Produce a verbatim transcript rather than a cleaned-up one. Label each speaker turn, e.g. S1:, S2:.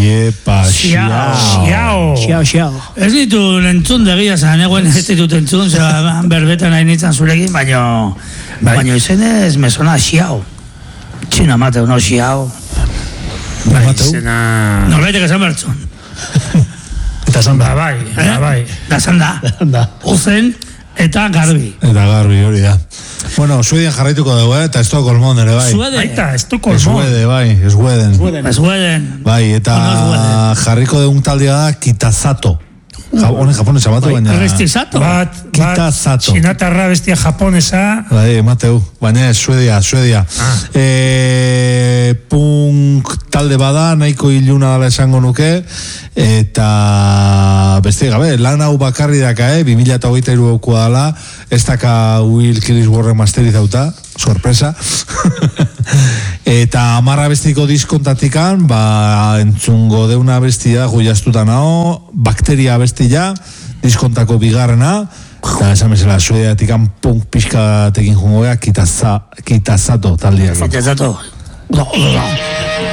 S1: Iepa,
S2: xiao.
S3: Xiao, xiao.
S2: Ez ditu entzun degia zan, eguen ez ditut entzun, zera berbetan hain itzan zurekin, baina baina izenez me sona xiao. Txina mateu, no xiao.
S4: Bai, izena...
S2: Norbaitek esan bertzun.
S3: Eta zan
S4: Ba, bai, ba, bai.
S2: Da zan da. Ozen eta garbi.
S1: Eta garbi, hori da. Bueno, Suedian jarraituko dugu, eh? Eta Estocolmon ere, bai.
S2: Suede.
S4: Baita, Estocolmo.
S1: Suede, bai, Sueden.
S2: Sueden.
S1: Bai, eta jarriko dugun taldea da Kitasato. Honen japonesa batu baina...
S2: Restizato.
S4: Bat, bat,
S1: Kitasato.
S4: txinatarra bestia japonesa.
S1: Bai, Mateu, baina Suedia, Suedia.
S4: Ah.
S1: E, punk talde bada, nahiko iluna dela esango nuke, eta beste gabe, lan hau bakarri daka, eh? bi mila hogeita hiru aukua dela, ez daka Will Chris Warren masterizauta, sorpresa. Eta amarra bestiko diskontatikan, ba, entzungo deuna bestia, goiaztuta nao, bakteria bestia, diskontako bigarrena, eta esan bezala, Suediatikan punk pixkatekin jungo gea, Kitasato taldeak.
S2: Kitasato.